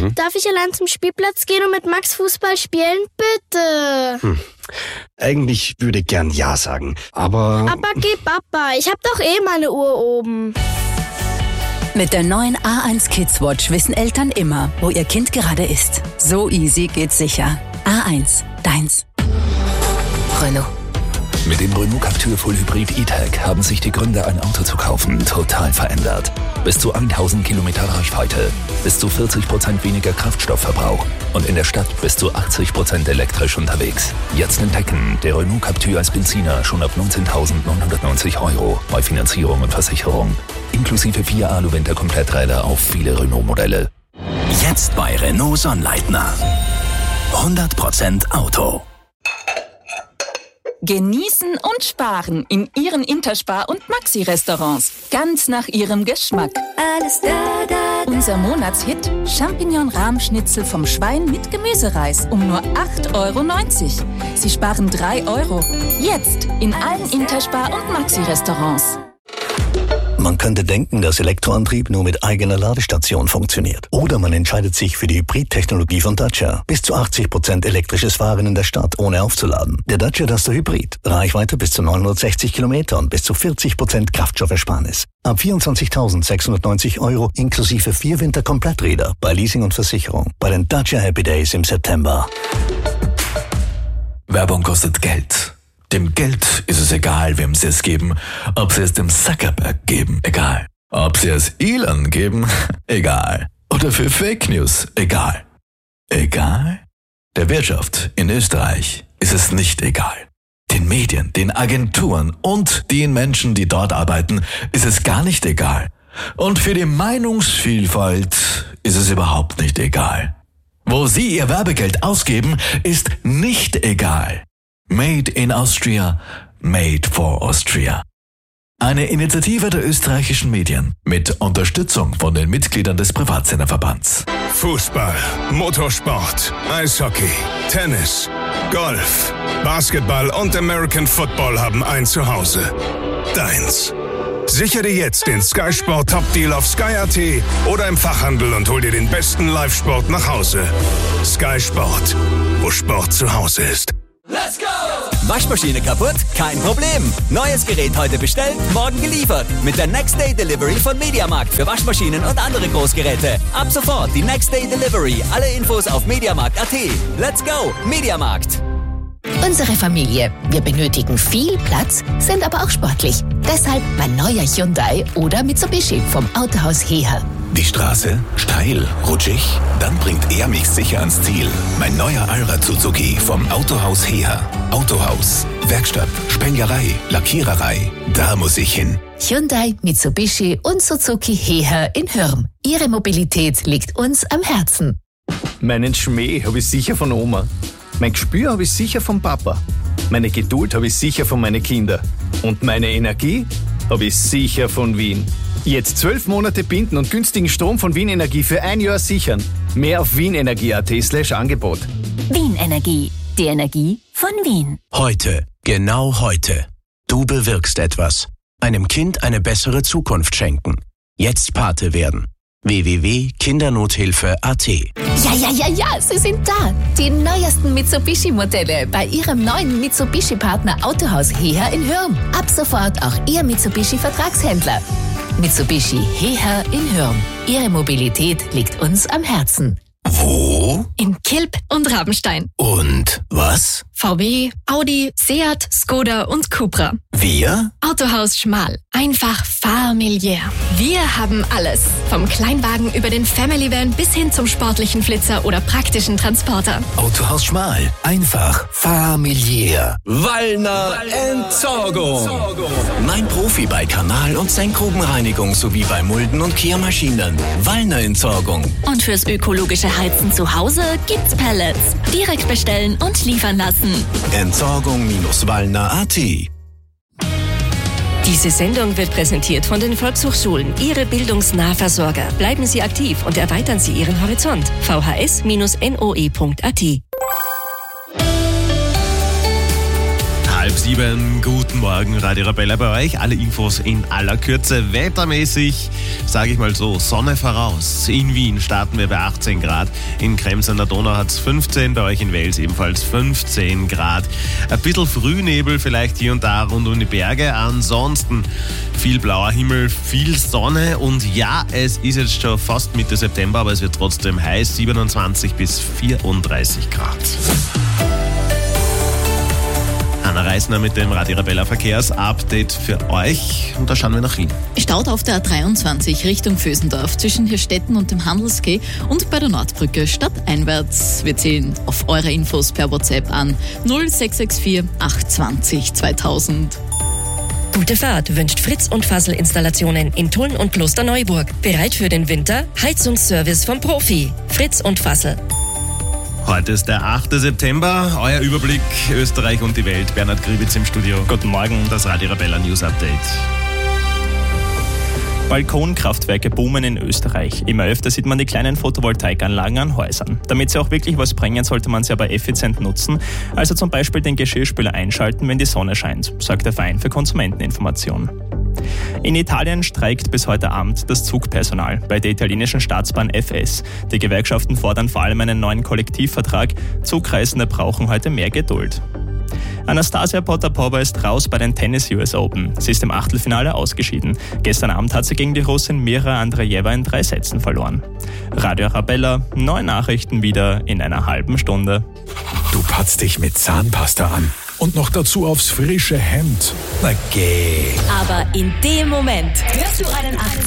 Darf ich allein zum Spielplatz gehen und mit Max Fußball spielen? Bitte. Eigentlich würde ich gern Ja sagen, aber... Aber geh Papa, ich hab doch meine Uhr oben. Mit der neuen A1 Kids Watch wissen Eltern immer, wo ihr Kind gerade ist. So easy geht's sicher. A1, deins. Renault. Mit dem Renault Captur Full Hybrid E-Tech haben sich die Gründe, ein Auto zu kaufen, total verändert. Bis zu 1000 Kilometer Reichweite, bis zu 40% weniger Kraftstoffverbrauch und in der Stadt bis zu 80% elektrisch unterwegs. Jetzt entdecken, der Renault Captur als Benziner schon ab 19.990 € bei Finanzierung und Versicherung. Inklusive 4 Alu-Winter-Kompletträder auf viele Renault-Modelle. Jetzt bei Renault Sonnleitner. 100% Auto. Genießen und sparen in Ihren Interspar- und Maxi-Restaurants. Ganz nach Ihrem Geschmack. Alles da. Unser Monatshit: Champignon-Rahmschnitzel vom Schwein mit Gemüsereis um nur 8,90 €. Sie sparen 3 €. Jetzt in allen Interspar- und Maxi-Restaurants. Man könnte denken, dass Elektroantrieb nur mit eigener Ladestation funktioniert. Oder man entscheidet sich für die Hybrid-Technologie von Dacia. Bis zu 80% elektrisches Fahren in der Stadt, ohne aufzuladen. Der Dacia Duster Hybrid. Reichweite bis zu 960 Kilometer und bis zu 40% Kraftstoffersparnis. Ab 24.690 € inklusive 4 Winterkompletträder bei Leasing und Versicherung. Bei den Dacia Happy Days im September. Werbung kostet Geld. Dem Geld ist es egal, wem sie es geben. Ob sie es dem Zuckerberg geben, egal. Ob sie es Elon geben, egal. Oder für Fake News, egal. Egal? Der Wirtschaft in Österreich ist es nicht egal. Den Medien, den Agenturen und den Menschen, die dort arbeiten, ist es gar nicht egal. Und für die Meinungsvielfalt ist es überhaupt nicht egal. Wo sie ihr Werbegeld ausgeben, ist nicht egal. Made in Austria, made for Austria. Eine Initiative der österreichischen Medien mit Unterstützung von den Mitgliedern des Privatsenderverbands. Fußball, Motorsport, Eishockey, Tennis, Golf, Basketball und American Football haben ein Zuhause. Deins. Sicher dir jetzt den Sky Sport Top Deal auf Sky.at oder im Fachhandel und hol dir den besten Live-Sport nach Hause. Sky Sport, wo Sport zu Hause ist. Let's go! Waschmaschine kaputt? Kein Problem. Neues Gerät heute bestellt, morgen geliefert. Mit der Next Day Delivery von Mediamarkt für Waschmaschinen und andere Großgeräte. Ab sofort die Next Day Delivery. Alle Infos auf mediamarkt.at. Let's go, Mediamarkt. Unsere Familie. Wir benötigen viel Platz, sind aber auch sportlich. Deshalb mein neuer Hyundai oder Mitsubishi vom Autohaus Heher. Die Straße? Steil? Rutschig? Dann bringt er mich sicher ans Ziel. Mein neuer Allrad Suzuki vom Autohaus Heher. Autohaus, Werkstatt, Spenglerei, Lackiererei. Da muss ich hin. Hyundai, Mitsubishi und Suzuki Heher in Hürm. Ihre Mobilität liegt uns am Herzen. Meinen Schmäh habe ich sicher von Oma. Mein Gespür habe ich sicher vom Papa. Meine Geduld habe ich sicher von meinen Kindern. Und meine Energie habe ich sicher von Wien. Jetzt 12 Monate binden und günstigen Strom von Wien Energie für 1 Jahr sichern. Mehr auf wienenergie.at/Angebot. Wien Energie. Die Energie von Wien. Heute. Genau heute. Du bewirkst etwas. Einem Kind eine bessere Zukunft schenken. Jetzt Pate werden. www.kindernothilfe.at. Ja, sie sind da. Die neuesten Mitsubishi-Modelle bei Ihrem neuen Mitsubishi-Partner Autohaus Heher in Hürm. Ab sofort auch Ihr Mitsubishi-Vertragshändler. Mitsubishi Heher in Hürm. Ihre Mobilität liegt uns am Herzen. Wo? In Kilb und Rabenstein. Und was? VW, Audi, Seat, Skoda und Cupra. Wir? Autohaus Schmal. Einfach familiär. Wir haben alles. Vom Kleinwagen über den Family Van bis hin zum sportlichen Flitzer oder praktischen Transporter. Autohaus Schmal. Einfach familiär. Wallner Entsorgung. Mein Profi bei Kanal- und Senkgrubenreinigung sowie bei Mulden- und Kehrmaschinen. Wallner Entsorgung. Und fürs ökologische Heizen zu Hause gibt's Pellets. Direkt bestellen und liefern lassen. Entsorgung-Wallner.at. Diese Sendung wird präsentiert von den Volkshochschulen, Ihre Bildungsnahversorger. Bleiben Sie aktiv und erweitern Sie Ihren Horizont. vhs-noe.at. 6:30. Guten Morgen, Radio Arabella bei euch. Alle Infos in aller Kürze. Wettermäßig, sage ich mal so, Sonne voraus. In Wien starten wir bei 18 Grad. In Krems an der Donau hat es 15, bei euch in Wels ebenfalls 15 Grad. Ein bisschen Frühnebel vielleicht hier und da rund um die Berge. Ansonsten viel blauer Himmel, viel Sonne und ja, es ist jetzt schon fast Mitte September, aber es wird trotzdem heiß, 27 bis 34 Grad. Anna Reisner mit dem Radio Arabella Verkehrsupdate für euch. Und da schauen wir nach Wien. Staut auf der A23 Richtung Vösendorf zwischen Hirstetten und dem Handelsquai und bei der Nordbrücke stadteinwärts. Wir zählen auf eure Infos per WhatsApp an 0664 820 2000. Gute Fahrt wünscht Fritz und Fassel Installationen in Tulln und Klosterneuburg. Bereit für den Winter? Heizungsservice vom Profi. Fritz und Fassel. Heute ist der 8. September. Euer Überblick Österreich und die Welt. Bernhard Gribitz im Studio. Guten Morgen. Das Radio Arabella News Update. Balkonkraftwerke boomen in Österreich. Immer öfter sieht man die kleinen Photovoltaikanlagen an Häusern. Damit sie auch wirklich was bringen, sollte man sie aber effizient nutzen. Also zum Beispiel den Geschirrspüler einschalten, wenn die Sonne scheint, sagt der Verein für Konsumenteninformation. In Italien streikt bis heute Abend das Zugpersonal bei der italienischen Staatsbahn FS. Die Gewerkschaften fordern vor allem einen neuen Kollektivvertrag. Zugreisende brauchen heute mehr Geduld. Anastasia Potapova ist raus bei den Tennis US Open. Sie ist im Achtelfinale ausgeschieden. Gestern Abend hat sie gegen die Russin Mira Andreeva in 3 Sätzen verloren. Radio Arabella, neue Nachrichten wieder in einer halben Stunde. Du patzt dich mit Zahnpasta an. Und noch dazu aufs frische Hemd. Na geh. Aber in dem Moment hörst du einen